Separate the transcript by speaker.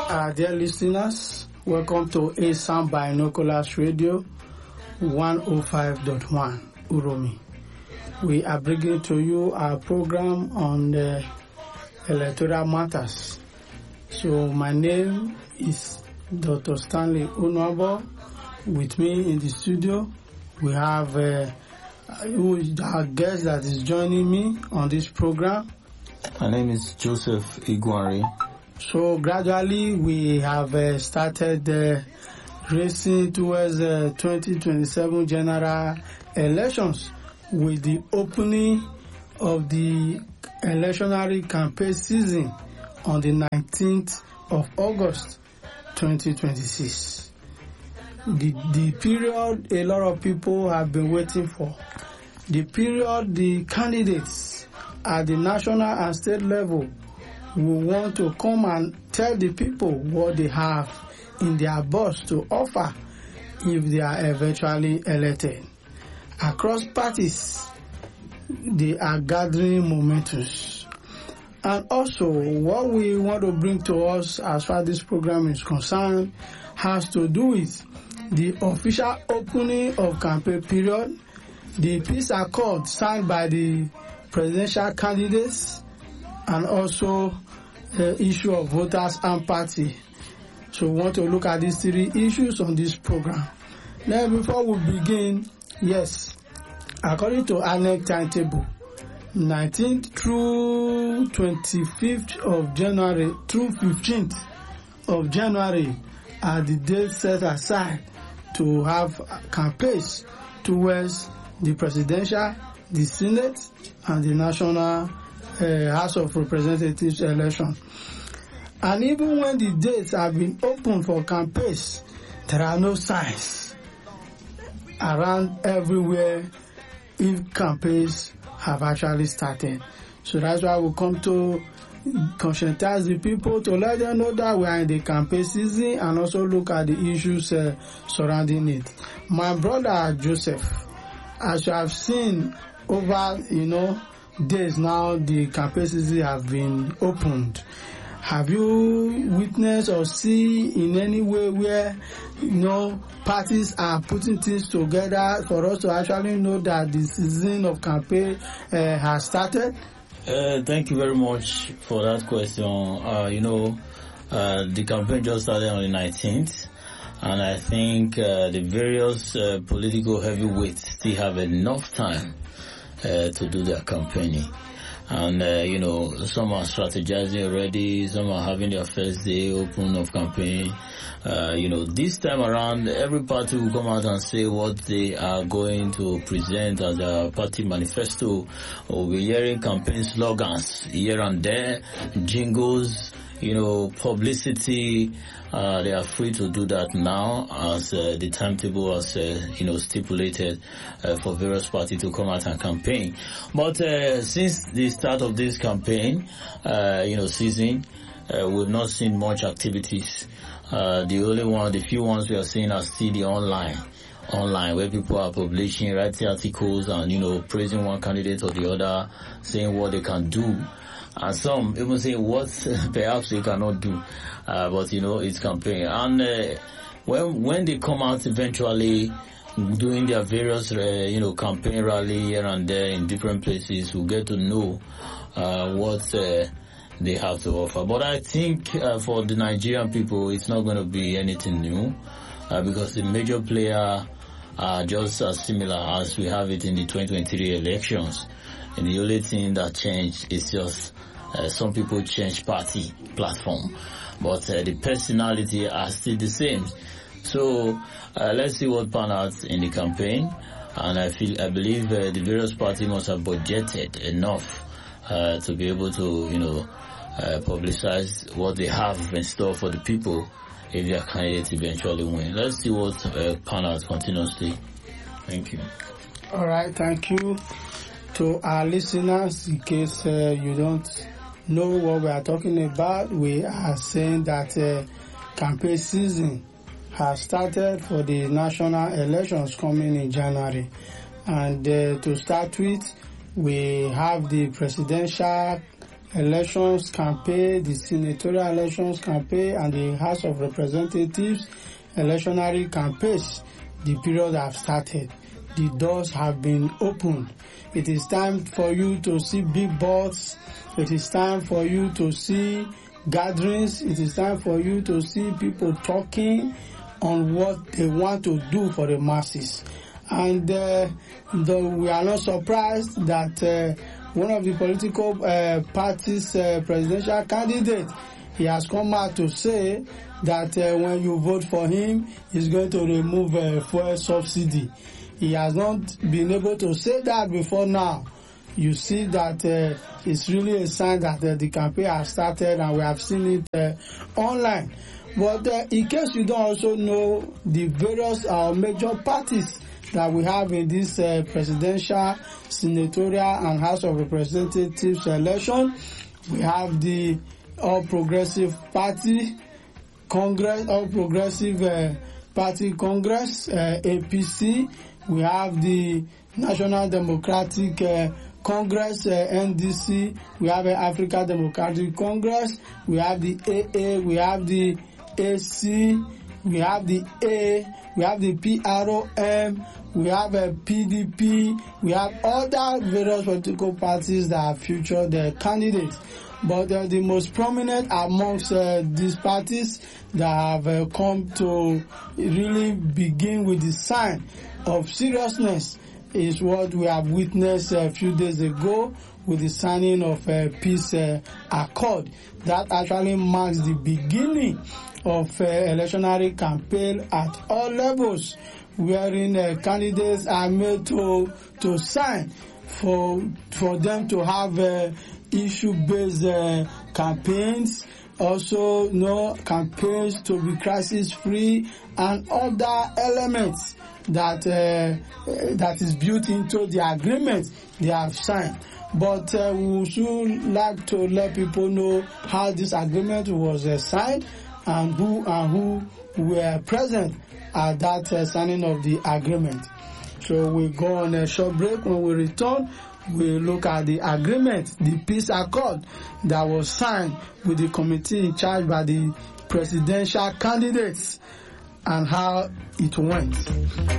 Speaker 1: Dear listeners, welcome to ASAM Binoculars Radio 105.1 Uromi. We are bringing to you our program on the electoral matters. So my name is Dr. Stanley Unwabo. With me in the studio, we have our guest that is joining me on this program.
Speaker 2: My name is Joseph Iguari.
Speaker 1: So gradually we have started racing towards the 2027 general elections with the opening of the electionary campaign season on the 19th of August 2026. The period a lot of people have been waiting for. The period the candidates at the national and state level will want to come and tell the people what they have in their box to offer if they are eventually elected. Across parties, they are gathering momentum. And also, what we want to bring to us as far as this program is concerned has to do with the official opening of campaign period, the peace accord signed by the presidential candidates, and also the issue of voters and party. So we want to look at these three issues on this program. Now, before we begin, yes, according to INEC timetable, 19th through 25th of January through 15th of January are the dates set aside to have campaigns towards the presidential, the Senate, and the National House of Representatives election. And even when the dates have been open for campaigns, there are no signs around everywhere if campaigns have actually started. So that's why we come to conscientize the people to let them know that we are in the campaign season and also look at the issues surrounding it. My brother Joseph, as you have seen over, days now, the campaign season have been opened. Have you witnessed or see in any way where, parties are putting things together for us to actually know that the season of campaign has started?
Speaker 2: Thank you very much for that question. The campaign just started on the 19th. And I think the various political heavyweights still have enough time to do their campaigning. And, some are strategizing already, some are having their first day open of campaign. This time around, every party will come out and say what they are going to present as a party manifesto. We'll be hearing campaign slogans here and there, jingles, publicity. They are free to do that now as the timetable was, stipulated for various parties to come out and campaign. But since the start of this campaign, season, we've not seen much activities. The few ones we are seeing are still the online where people are publishing, writing articles and, praising one candidate or the other, saying what they can do. And some even say what perhaps they cannot do, but it's campaign. And when they come out eventually doing their various campaign rally here and there in different places, we'll get to know what they have to offer. But I think for the Nigerian people, it's not going to be anything new because the major player are just as similar as we have it in the 2023 elections. And the only thing that changed is just some people change party platform, but the personality are still the same. So let's see what pans out in the campaign. And I believe the various parties must have budgeted enough to be able to, publicize what they have in store for the people if their candidates eventually win. Let's see what pans out continuously. Thank you.
Speaker 1: All right, thank you. To our listeners, in case you don't know what we are talking about, we are saying that campaign season has started for the national elections coming in January. And to start with, we have the presidential elections campaign, the senatorial elections campaign, and the House of Representatives electionary campaigns, the period have started. The doors have been opened. It is time for you to see big boards. It is time for you to see gatherings. It is time for you to see people talking on what they want to do for the masses. And though we are not surprised that one of the political parties' presidential candidate, he has come out to say that when you vote for him, he's going to remove fuel subsidy. He has not been able to say that before now. You see that it's really a sign that the campaign has started, and we have seen it online. But in case you don't also know the various major parties that we have in this presidential, senatorial, and House of Representatives election, we have the All Progressive Party Congress, All Progressive Party Congress, APC. We have the National Democratic Congress, NDC. We have the African Democratic Congress. We have the AA. We have the AC. We have the A. We have the PROM. We have a PDP. We have other various political parties that have featured their candidates. But the most prominent amongst these parties that have come to really begin with the sign of seriousness is what we have witnessed a few days ago with the signing of a peace accord. That actually marks the beginning of electionary campaign at all levels, wherein candidates are made to sign for them to have issue-based campaigns, also campaigns to be crisis-free, and other elements that is built into the agreement they have signed. But we should like to let people know how this agreement was signed and who were present at that signing of the agreement. So we go on a short break. When we return, we look at the agreement, the peace accord that was signed with the committee in charge by the presidential candidates and how it went.